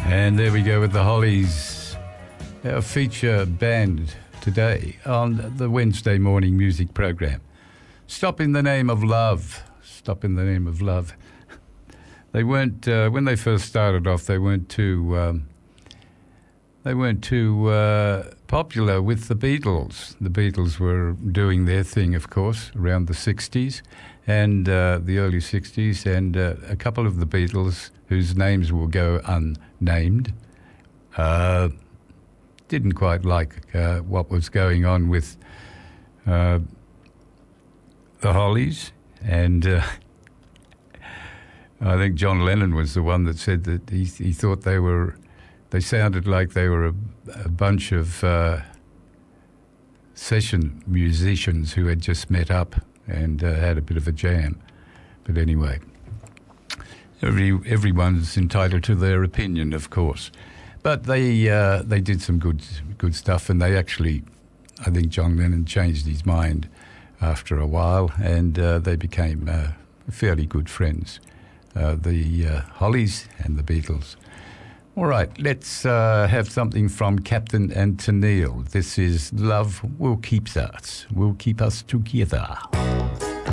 And there we go with the Hollies, our feature band today on the Wednesday morning music program. Stop in the Name of Love. Stop in the Name of Love. They weren't when they first started off. They weren't too popular with the Beatles. The Beatles were doing their thing, of course, around the 60s and the early 60s, and a couple of the Beatles, whose names will go unnamed, didn't quite like what was going on with the Hollies, and I think John Lennon was the one that said that he thought they sounded like they were a bunch of session musicians who had just met up and had a bit of a jam. But anyway, everyone's entitled to their opinion, of course. But they did some good stuff, and they actually, I think John Lennon changed his mind after a while, and they became fairly good friends, the Hollies and the Beatles. All right, let's have something from Captain and Tennille. This is Love Will Keep Us Together.